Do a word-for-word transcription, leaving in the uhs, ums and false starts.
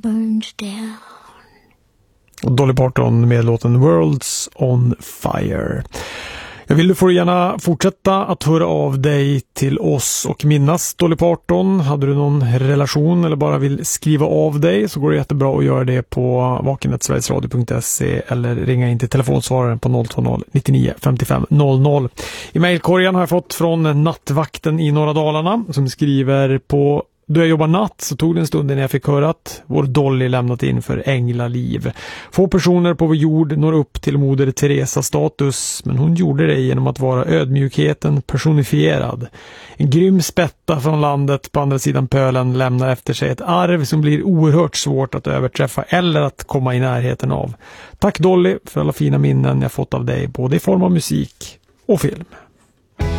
burns down. Och Dolly Parton med låten Worlds on Fire. Jag vill du får gärna fortsätta att höra av dig till oss och minnas Dolly Parton. Hade du någon relation eller bara vill skriva av dig så går det jättebra att göra det på vaken snabel-a sverigesradio punkt se eller ringa in till telefonsvararen på noll två noll nittionio femtiofem noll noll. I mejlkorgen har jag fått från Nattvakten i norra Dalarna som skriver på då jag jobbar natt så tog det en stund innan jag fick höra att vår Dolly lämnat in för änglaliv. Få personer på vår jord når upp till moder Teresa status, men hon gjorde det genom att vara ödmjukheten personifierad. En grym spätta från landet på andra sidan pölen lämnar efter sig ett arv som blir oerhört svårt att överträffa eller att komma i närheten av. Tack Dolly för alla fina minnen jag fått av dig, både i form av musik och film.